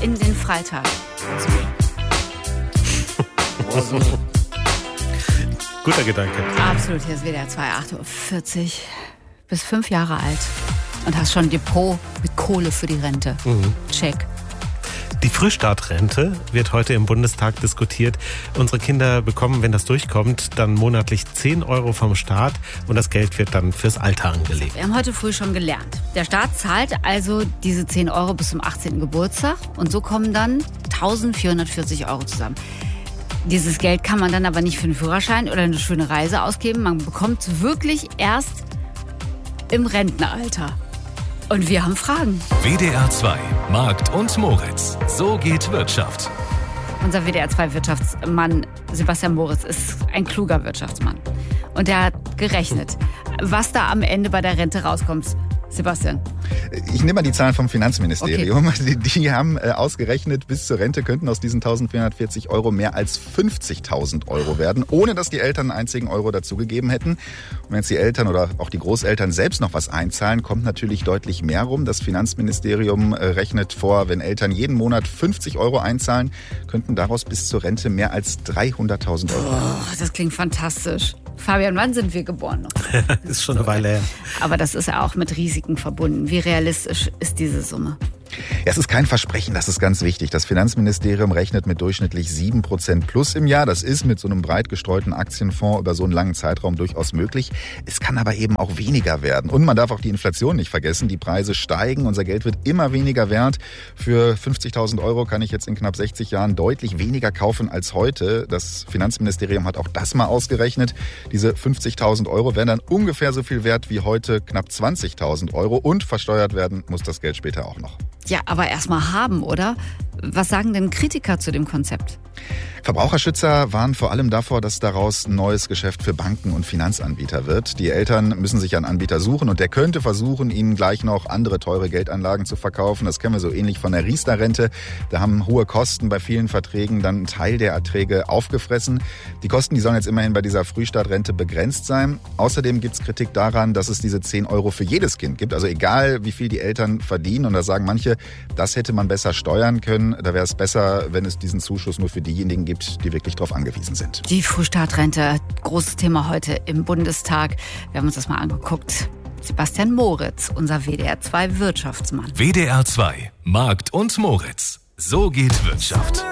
in den Freitag. Guter Gedanke. Absolut, hier ist WDR 2, 8:40 Uhr. Bist 5 Jahre alt und hast schon ein Depot mit Kohle für die Rente. Check. Die Frühstartrente wird heute im Bundestag diskutiert. Unsere Kinder bekommen, wenn das durchkommt, dann monatlich 10 Euro vom Staat und das Geld wird dann fürs Alter angelegt. Wir haben heute früh schon gelernt. Der Staat zahlt also diese 10 Euro bis zum 18. Geburtstag und so kommen dann 1.440 Euro zusammen. Dieses Geld kann man dann aber nicht für einen Führerschein oder eine schöne Reise ausgeben. Man bekommt es wirklich erst im Rentenalter. Und wir haben Fragen. WDR 2, Markt und Moritz. So geht Wirtschaft. Unser WDR 2 Wirtschaftsmann Sebastian Moritz ist ein kluger Wirtschaftsmann. Und der hat gerechnet, was da am Ende bei der Rente rauskommt. Sebastian. Ich nehme mal die Zahlen vom Finanzministerium. Okay. Die haben ausgerechnet, bis zur Rente könnten aus diesen 1.440 Euro mehr als 50.000 Euro werden, ohne dass die Eltern einen einzigen Euro dazugegeben hätten. Und wenn jetzt die Eltern oder auch die Großeltern selbst noch was einzahlen, kommt natürlich deutlich mehr rum. Das Finanzministerium rechnet vor, wenn Eltern jeden Monat 50 Euro einzahlen, könnten daraus bis zur Rente mehr als 300.000 Euro. Oh, das klingt fantastisch. Fabian, wann sind wir geboren? Ist schon eine Weile her. Aber das ist ja auch mit Risiken verbunden. Wie realistisch ist diese Summe? Ja, es ist kein Versprechen, das ist ganz wichtig. Das Finanzministerium rechnet mit durchschnittlich 7% plus im Jahr. Das ist mit so einem breit gestreuten Aktienfonds über so einen langen Zeitraum durchaus möglich. Es kann aber eben auch weniger werden. Und man darf auch die Inflation nicht vergessen. Die Preise steigen, unser Geld wird immer weniger wert. Für 50.000 Euro kann ich jetzt in knapp 60 Jahren deutlich weniger kaufen als heute. Das Finanzministerium hat auch das mal ausgerechnet. Diese 50.000 Euro wären dann ungefähr so viel wert wie heute knapp 20.000 Euro. Und versteuert werden muss das Geld später auch noch. Ja, aber erstmal haben, oder? Was sagen denn Kritiker zu dem Konzept? Verbraucherschützer warnen vor allem davor, dass daraus ein neues Geschäft für Banken und Finanzanbieter wird. Die Eltern müssen sich einen Anbieter suchen und der könnte versuchen, ihnen gleich noch andere teure Geldanlagen zu verkaufen. Das kennen wir so ähnlich von der Riester-Rente. Da haben hohe Kosten bei vielen Verträgen dann einen Teil der Erträge aufgefressen. Die Kosten, die sollen jetzt immerhin bei dieser Frühstartrente begrenzt sein. Außerdem gibt es Kritik daran, dass es diese 10 Euro für jedes Kind gibt. Also egal, wie viel die Eltern verdienen. Und da sagen manche, das hätte man besser steuern können. Da wäre es besser, wenn es diesen Zuschuss nur für diejenigen gibt, die wirklich darauf angewiesen sind. Die Frühstartrente, großes Thema heute im Bundestag. Wir haben uns das mal angeguckt. Sebastian Moritz, unser WDR 2 Wirtschaftsmann. WDR 2, Markt und Moritz. So geht Wirtschaft.